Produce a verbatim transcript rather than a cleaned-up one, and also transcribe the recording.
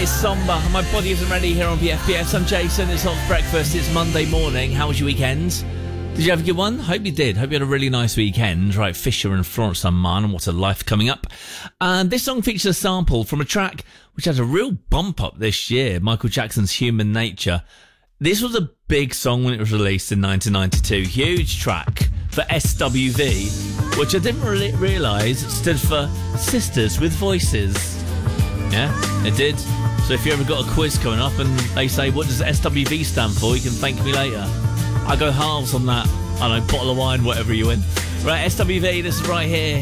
It's somber. My body isn't ready here on B F B S. I'm Jason. It's Hot Breakfast. It's Monday morning. How was your weekend? Did you have a good one? Hope you did. Hope you had a really nice weekend. Right, Fisher and Florence Unman, and What a Life coming up. And this song features a sample from a track which had a real bump up this year, Michael Jackson's Human Nature. This was a big song when it was released in nineteen ninety-two. Huge track for S W V, which I didn't really realise stood for Sisters with Voices. Yeah, it did. So if you ever got a quiz coming up and they say, what does S W V stand for? You can thank me later. I go halves on that. I don't know, bottle of wine, whatever you win. Right, S W V, this is right here.